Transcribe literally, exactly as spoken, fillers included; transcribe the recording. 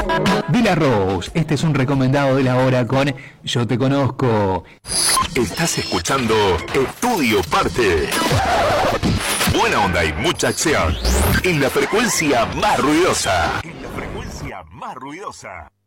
Vila Rose, este es un recomendado de la hora con Yo Te Conozco. Estás escuchando Estudio Parte. Buena onda y mucha acción en la frecuencia más ruidosa. En la frecuencia más ruidosa.